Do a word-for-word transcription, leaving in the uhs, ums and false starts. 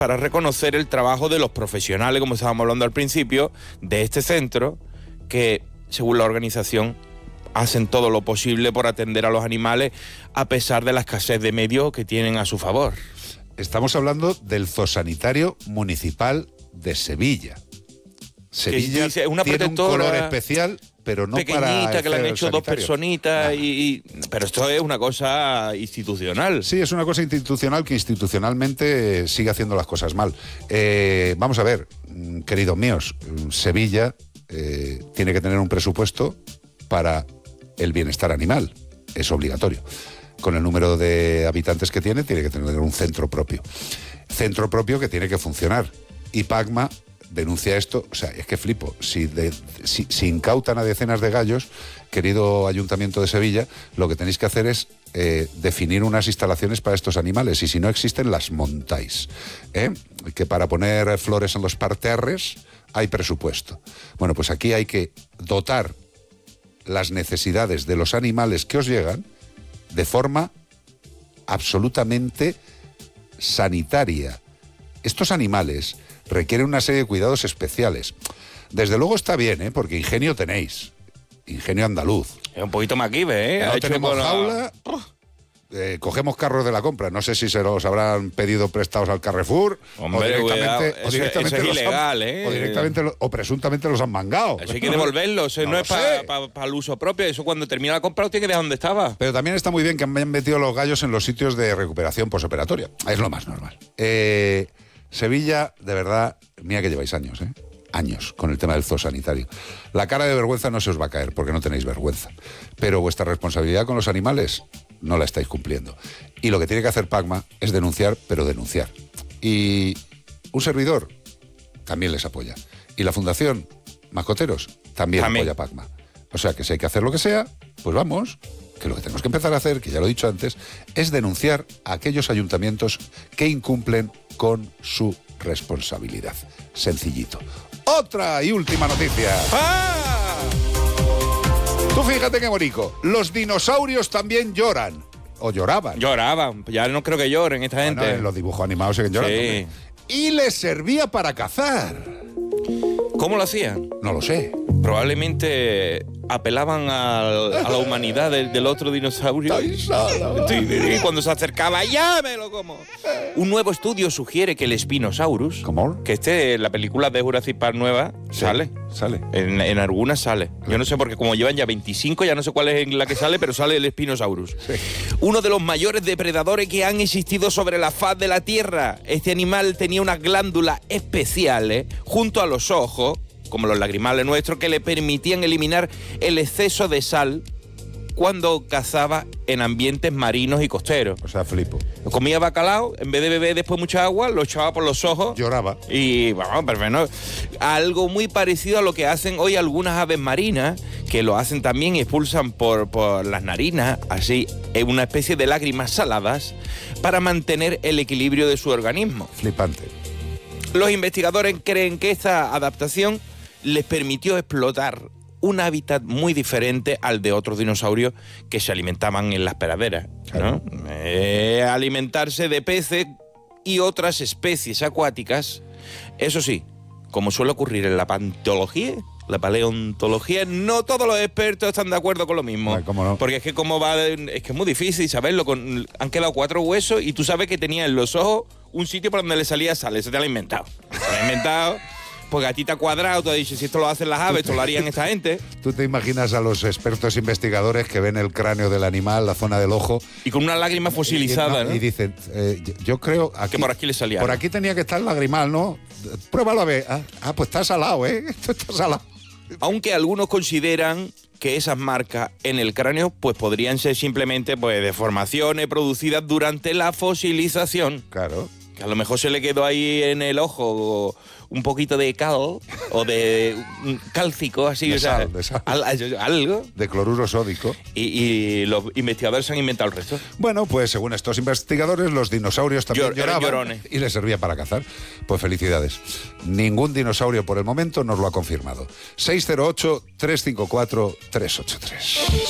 para reconocer el trabajo de los profesionales, como estábamos hablando al principio, de este centro, que, según la organización, hacen todo lo posible por atender a los animales a pesar de la escasez de medios que tienen a su favor. Estamos hablando del Zoosanitario Municipal de Sevilla. Sevilla dice, una tiene un color especial, pero no pequeñita, para que le han hecho sanitario. dos personitas, y, y, pero esto es una cosa institucional. Sí, es una cosa institucional que institucionalmente sigue haciendo las cosas mal. Eh, vamos a ver, queridos míos, Sevilla eh, tiene que tener un presupuesto para el bienestar animal, es obligatorio. Con el número de habitantes que tiene, tiene que tener un centro propio. Centro propio que tiene que funcionar. Y Pacma denuncia esto, o sea, es que flipo. Si, de, si, si incautan a decenas de gallos, querido Ayuntamiento de Sevilla, lo que tenéis que hacer es eh, definir unas instalaciones para estos animales, y si no existen, las montáis. ¿eh? Que para poner flores en los parterres hay presupuesto. Bueno, pues aquí hay que dotar las necesidades de los animales que os llegan de forma absolutamente sanitaria. Estos animales requieren una serie de cuidados especiales. Desde luego está bien, ¿eh? Porque ingenio tenéis. Ingenio andaluz. Es un poquito maquive, ¿eh? No Ha hecho tenemos con jaula. Eh, cogemos carros de la compra. No sé si se los habrán pedido prestados al Carrefour. Hombre, o directamente, cuidado. o directamente eso, eso es los ilegal, han, ¿eh? O directamente lo, o presuntamente los han mangado. Eso hay que devolverlo. Eso no, no es para pa, pa el uso propio. Eso cuando termina la compra lo tiene que dejar donde estaba. Pero también está muy bien que han metido los gallos en los sitios de recuperación posoperatoria. Es lo más normal. Eh, Sevilla, de verdad, mira que lleváis años, ¿eh? Años con el tema del zoosanitario. La cara de vergüenza no se os va a caer porque no tenéis vergüenza. Pero vuestra responsabilidad con los animales no la estáis cumpliendo. Y lo que tiene que hacer Pacma es denunciar, pero denunciar. Y un servidor también les apoya. Y la Fundación Mascoteros también, también. apoya a Pacma. O sea que si hay que hacer lo que sea, pues vamos, que lo que tenemos que empezar a hacer, que ya lo he dicho antes, es denunciar a aquellos ayuntamientos que incumplen con su responsabilidad. Sencillito. Otra y última noticia. ¡Ah! Tú fíjate qué bonito. Los dinosaurios también lloran. O lloraban. Lloraban. Ya no creo que lloren esta gente. Bueno, en los dibujos animados siguen llorando. Sí. Y les servía para cazar. ¿Cómo lo hacían? No lo sé. Probablemente apelaban a, a la humanidad del, del otro dinosaurio. Y cuando se acercaba, ¡ya me lo como! Un nuevo estudio sugiere que el Spinosaurus, ¿Cómo? que este, la película de Jurassic Park nueva, sí, sale. Sale. En, en algunas sale. Yo no sé, porque como llevan ya veinticinco, ya no sé cuál es la que sale, pero sale el Spinosaurus. Sí. Uno de los mayores depredadores que han existido sobre la faz de la Tierra. Este animal tenía unas glándulas especiales junto a los ojos, como los lagrimales nuestros, que le permitían eliminar el exceso de sal cuando cazaba en ambientes marinos y costeros. O sea, flipo. Comía bacalao, en vez de beber después mucha agua, lo echaba por los ojos. Lloraba. Y, bueno, perfecto. Algo muy parecido a lo que hacen hoy algunas aves marinas, que lo hacen también y expulsan por, por las narinas, así, en una especie de lágrimas saladas, para mantener el equilibrio de su organismo. Flipante. Los investigadores creen que esta adaptación les permitió explotar un hábitat muy diferente al de otros dinosaurios que se alimentaban en las praderas, ¿no? Claro. Eh, alimentarse de peces y otras especies acuáticas. Eso sí, como suele ocurrir en la paleontología, la paleontología, no todos los expertos están de acuerdo con lo mismo. Ay, ¿cómo no? Porque es que como va, es que es muy difícil saberlo. Con, han quedado cuatro huesos y tú sabes que tenía en los ojos un sitio por donde le salía sal. Se te lo ha inventado. Se te lo ha inventado. Porque a ti te ha cuadrado, te ha dicho, si esto lo hacen las aves, esto lo harían esta gente. ¿Tú te imaginas a los expertos investigadores que ven el cráneo del animal, la zona del ojo? Y con una lágrima fosilizada, y, no, ¿no? Y dicen, eh, yo creo... Aquí, que por aquí le salía. Por aquí tenía que estar el lagrimal, ¿no? Pruébalo a ver. Ah, ah, pues está salado, ¿eh? Esto está salado. Aunque algunos consideran que esas marcas en el cráneo pues podrían ser simplemente pues deformaciones producidas durante la fosilización. Claro. Que a lo mejor se le quedó ahí en el ojo un poquito de cal o de cálcico, así, de o sea, sal, de sal. Al, algo. De cloruro sódico. Y, y los investigadores han inventado el resto. Bueno, pues según estos investigadores, los dinosaurios también Llor, lloraban llorones. Y les servía para cazar. Pues felicidades. Ningún dinosaurio por el momento nos lo ha confirmado. seis cero ocho, tres cinco cuatro, tres ocho tres.